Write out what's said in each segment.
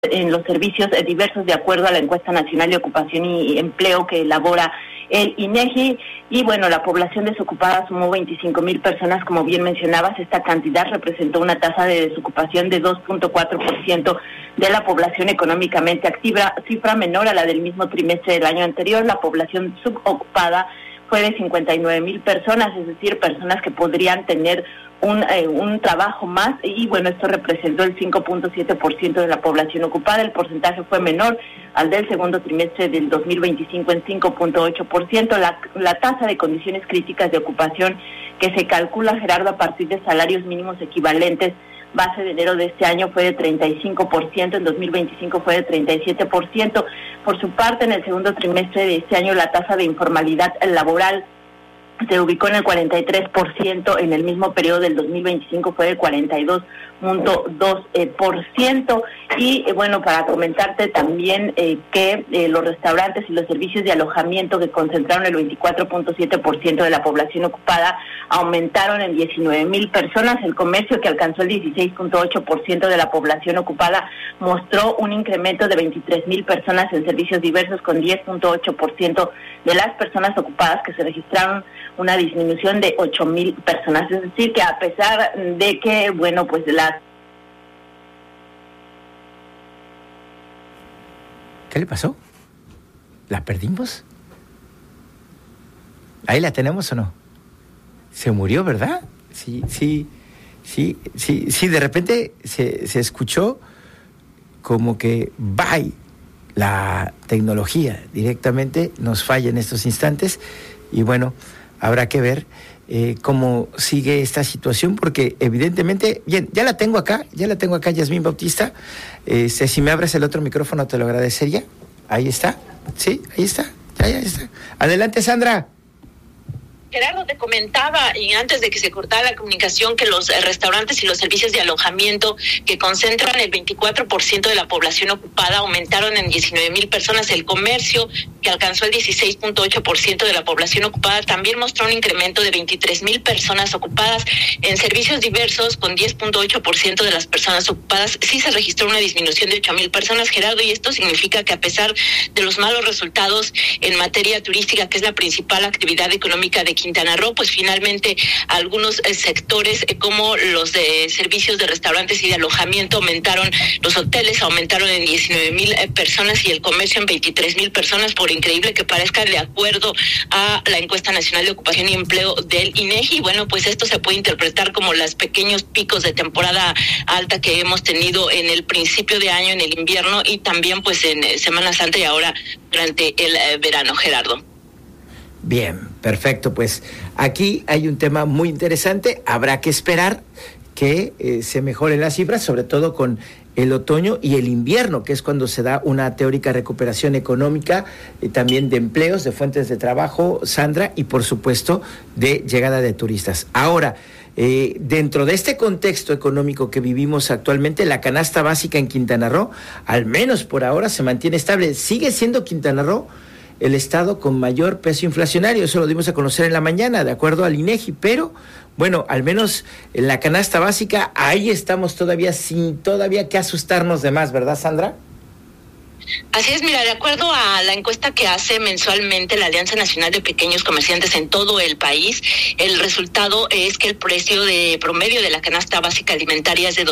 en los servicios diversos de acuerdo a la encuesta nacional de ocupación y empleo que elabora el INEGI. Y bueno, la población desocupada sumó 25,000 personas, como bien mencionabas. Esta cantidad representó una tasa de desocupación de 2.4% de la población económicamente activa, cifra menor a la del mismo trimestre del año anterior. La población subocupada fue de 59,000 personas, es decir, personas que podrían tener un trabajo más, y bueno, esto representó el 5.7% de la población ocupada. El porcentaje fue menor al del segundo trimestre del 2025 en 5.8%. La tasa de condiciones críticas de ocupación, que se calcula, Gerardo, a partir de salarios mínimos equivalentes, base de enero de este año, fue de 35%, en 2025 fue de 37%. Por su parte, en el segundo trimestre de este año, la tasa de informalidad laboral se ubicó en el 43%, en el mismo periodo del 2025 fue de 42.2%. Y bueno, para comentarte también que los restaurantes y los servicios de alojamiento, que concentraron el 24.7% de la población ocupada, aumentaron en 19,000 personas. El comercio, que alcanzó el 16.8% de la población ocupada, mostró un incremento de 23,000 personas en servicios diversos, con 10.8% de las personas ocupadas, que se registraron una disminución de 8,000 personas. Es decir, que a pesar de que, bueno, pues ¿Qué le pasó? ¿La perdimos? ¿Ahí la tenemos o no? Se murió, ¿verdad? Sí, de repente se escuchó como que bye, la tecnología directamente nos falla en estos instantes, y bueno, habrá que ver cómo sigue esta situación, porque evidentemente, bien, ya la tengo acá, Yasmín Bautista. Si me abres el otro micrófono te lo agradecería. Ahí está, sí, ahí está, ya está. Adelante, Sandra. Gerardo, te comentaba, y antes de que se cortara la comunicación, que los restaurantes y los servicios de alojamiento, que concentran el 24% de la población ocupada, aumentaron en 19,000 personas. El comercio, que alcanzó el 16.8% de la población ocupada, también mostró un incremento de 23,000 personas ocupadas. En servicios diversos, con 10.8% de las personas ocupadas, sí se registró una disminución de 8,000 personas, Gerardo, y esto significa que, a pesar de los malos resultados en materia turística, que es la principal actividad económica de Quintana Roo, pues finalmente algunos sectores, como los de servicios de restaurantes y de alojamiento, aumentaron. Los hoteles aumentaron en 19,000 personas y el comercio en 23,000 personas, por increíble que parezca, de acuerdo a la encuesta nacional de ocupación y empleo del INEGI. Bueno, pues esto se puede interpretar como los pequeños picos de temporada alta que hemos tenido en el principio de año, en el invierno, y también pues en Semana Santa y ahora durante el verano, Gerardo. Bien, perfecto, pues aquí hay un tema muy interesante. Habrá que esperar que se mejoren las cifras, sobre todo con el otoño y el invierno, que es cuando se da una teórica recuperación económica, también de empleos, de fuentes de trabajo, Sandra, y por supuesto de llegada de turistas. Ahora, dentro de este contexto económico que vivimos actualmente, la canasta básica en Quintana Roo, al menos por ahora, se mantiene estable. Sigue siendo Quintana Roo el estado con mayor peso inflacionario, eso lo dimos a conocer en la mañana, de acuerdo al INEGI, pero bueno, al menos en la canasta básica, ahí estamos todavía sin que asustarnos de más, ¿verdad, Sandra? Así es, mira, de acuerdo a la encuesta que hace mensualmente la Alianza Nacional de Pequeños Comerciantes en todo el país, el resultado es que el precio de promedio de la canasta básica alimentaria es de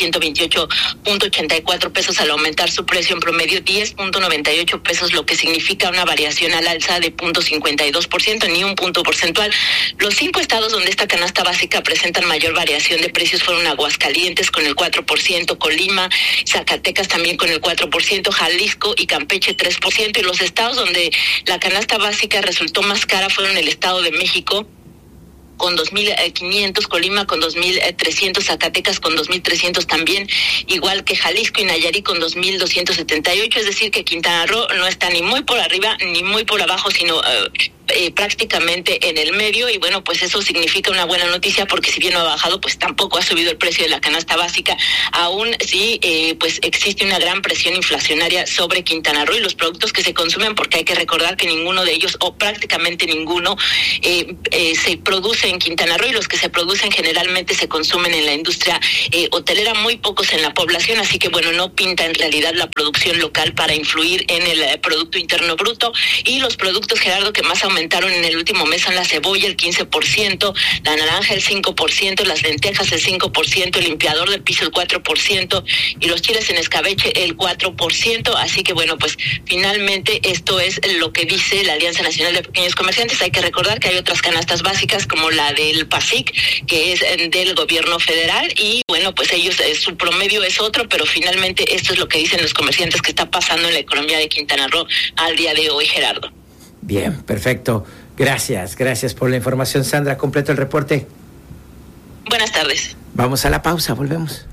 2,128.84 pesos, al aumentar su precio en promedio 10.98 pesos, lo que significa una variación al alza de 0.52%, ni un punto porcentual. Los 5 estados donde esta canasta básica presentan mayor variación de precios fueron Aguascalientes con el 4%, Colima, Zacatecas también con el 4%, Jalisco y Campeche 3%, y los estados donde la canasta básica resultó más cara fueron el Estado de México con 2,500, Colima con 2,300, Zacatecas con 2,300 también, igual que Jalisco y Nayarit con 2,278, es decir que Quintana Roo no está ni muy por arriba ni muy por abajo, sino prácticamente en el medio, y bueno, pues eso significa una buena noticia, porque si bien no ha bajado, pues tampoco ha subido el precio de la canasta básica, aún sí pues existe una gran presión inflacionaria sobre Quintana Roo y los productos que se consumen, porque hay que recordar que ninguno de ellos, o prácticamente ninguno, se produce en Quintana Roo, y los que se producen generalmente se consumen en la industria hotelera, muy pocos en la población, así que bueno, no pinta en realidad la producción local para influir en el Producto Interno Bruto. Y los productos, Gerardo, que más aumentaron en el último mes son la cebolla, el 15%, la naranja, el 5%, las lentejas, el 5%, el limpiador de piso, el 4%, y los chiles en escabeche, el 4%. Así que bueno, pues finalmente esto es lo que dice la Alianza Nacional de Pequeños Comerciantes. Hay que recordar que hay otras canastas básicas, como la del PASIC, que es del gobierno federal, y bueno, pues ellos, su promedio es otro, pero finalmente esto es lo que dicen los comerciantes que está pasando en la economía de Quintana Roo al día de hoy, Gerardo. Bien, perfecto. Gracias por la información, Sandra. Completo el reporte. Buenas tardes. Vamos a la pausa, volvemos.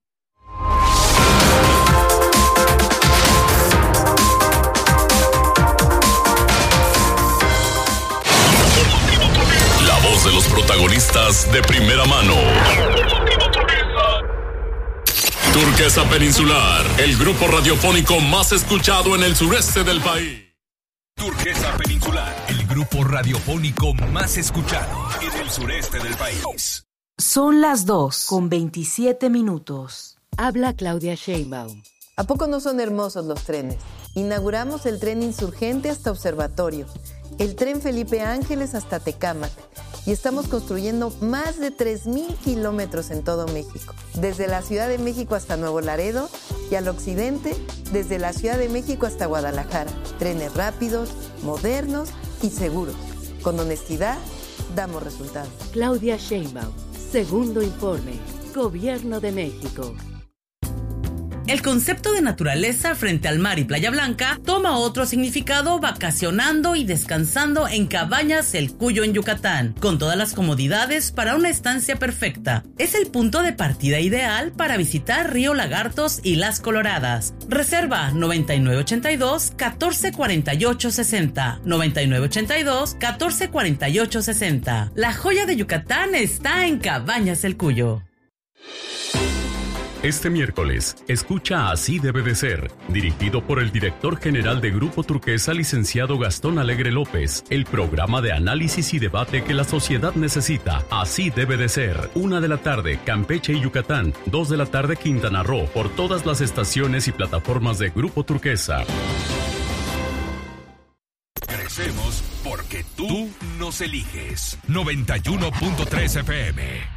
La voz de los protagonistas de primera mano. Turquesa Peninsular, el grupo radiofónico más escuchado en el sureste del país. Turquesa Peninsular, el grupo radiofónico más escuchado en el sureste del país. Son las 2:27. Habla Claudia Sheinbaum. ¿A poco no son hermosos los trenes? Inauguramos el tren Insurgente hasta Observatorio, el tren Felipe Ángeles hasta Tecámac, y estamos construyendo más de 3,000 kilómetros en todo México, desde la Ciudad de México hasta Nuevo Laredo, y al occidente, desde la Ciudad de México hasta Guadalajara. Trenes rápidos, modernos y seguros. Con honestidad, damos resultados. Claudia Sheinbaum, segundo informe, Gobierno de México. El concepto de naturaleza frente al mar y Playa Blanca toma otro significado vacacionando y descansando en Cabañas El Cuyo en Yucatán, con todas las comodidades para una estancia perfecta. Es el punto de partida ideal para visitar Río Lagartos y Las Coloradas. Reserva 9982-144860, 9982-144860. La joya de Yucatán está en Cabañas El Cuyo. Este miércoles, escucha Así debe de ser, dirigido por el director general de Grupo Turquesa, licenciado Gastón Alegre López, el programa de análisis y debate que la sociedad necesita. Así debe de ser. 1:00 p.m, Campeche y Yucatán, 2:00 p.m, Quintana Roo, por todas las estaciones y plataformas de Grupo Turquesa. Crecemos porque tú nos eliges. 91.3 FM.